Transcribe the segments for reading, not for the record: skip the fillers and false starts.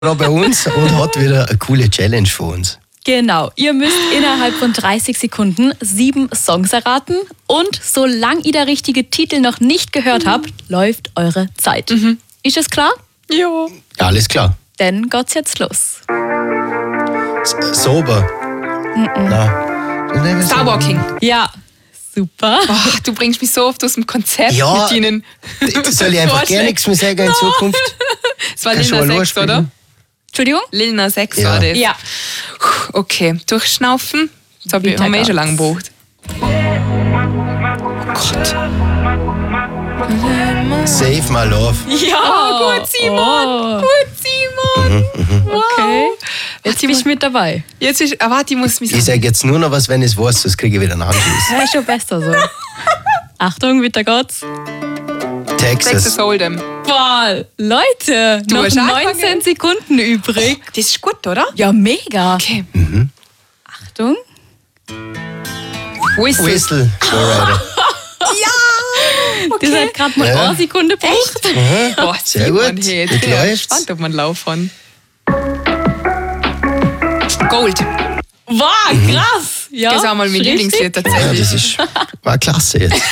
bei uns und hat wieder eine coole Challenge für uns. Genau, ihr müsst innerhalb von 30 Sekunden 7 Songs erraten und solange ihr der richtige Titel noch nicht gehört habt, läuft eure Zeit. Ist es klar? Ja. Ja, alles klar. Dann geht's jetzt los. Sober. Na. Starwalking. Ja, super. Oh, du bringst mich so oft aus dem Konzept Ja. mit ihnen. Soll ich einfach gar nichts mehr sagen in Zukunft? Das war Kannst Lil du Nas allein X, oder? spielen? Entschuldigung? Lil Nas X Ja. war das. Ja. Okay, durchschnaufen. Das haben wir Weiter schon lange geht's. gebraucht. Oh Gott. Save my love. Ja, gut, Simon. Oh. Gut, Simon. Okay. Jetzt Warte, bin ich mit dabei. Jetzt ist, warte, ich muss mich Ich sage jetzt nur noch was, wenn ich es weiß, sonst kriege ich wieder einen Anschluss. Ja, ist schon besser so. Achtung, weiter geht's. Texas Texas. Hold'em. Voll. Leute, Du noch hast 19 angefangen. Sekunden übrig. Das ist gut, oder? Ja, mega. Okay. Achtung. Whistle. Whistle. Florida. Das hat gerade mal Ja. eine Sekunde gebraucht. Boah, Sehr Simon, gut. hey, jetzt Jetzt bin ich läuft's. gespannt, ob man laufen. Gold. Wow, krass. Ja, Das ist auch mal mein ist richtig. Lieblingslied Ja, tatsächlich. das war klasse jetzt.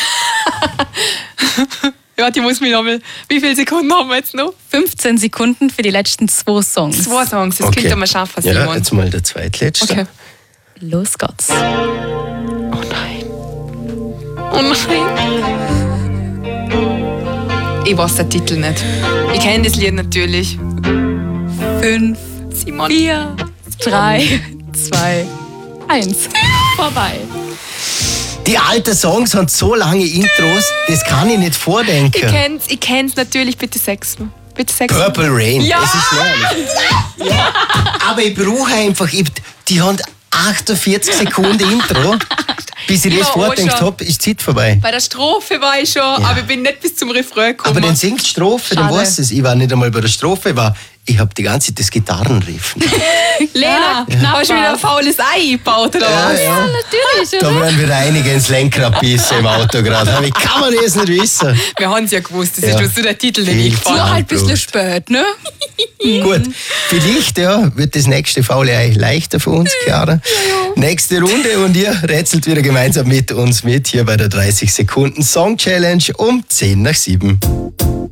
Ja, die muss mich noch mal. Wie viele Sekunden haben wir jetzt noch? 15 Sekunden für die letzten 2 Songs. 2 Songs, das könnte man schaffen, Ja, Simon. jetzt mal der zweitletzte. Okay. Los geht's. Oh nein. Oh nein. Ich weiß den Titel nicht. Ich kenne das Lied natürlich. 5, Simon. 4, 3, 2, 1. Vorbei. Die alten Songs haben so lange Intros, das kann ich nicht vordenken. Ich kenn's natürlich. Bitte sag's mir. Bitte sag's mir. Purple Rain, Ja! das ist herrlich. Ja, aber ich brauche einfach, die haben 48 Sekunden Intro. Bis ich Ich das war auch vordenkt schon. habe, ist die Zeit vorbei. Bei der Strophe war ich schon, aber ich bin nicht bis zum Refrain gekommen. Aber dann singt die Strophe, dann Schade. weiß es. Ich war nicht einmal bei der Strophe, ich habe die ganze Zeit das Gitarrenriff. Lena, hast du wieder ein faules Ei eingebaut, oder was? ja. Natürlich, Da oder? werden wieder einige ins Lenkrad bissen im Auto gerade. Wie kann man das nicht wissen? Wir haben es ja gewusst, das Ja. ist uns nur der Titel nicht Viel eingefallen. Nur halt ein bisschen Blut. spät, ne? Gut, vielleicht wird das nächste faule Ei leichter für uns, Chiara. Nächste Runde und ihr rätselt wieder gemeinsam mit uns mit hier bei der 30 Sekunden Song Challenge um 10 nach 7.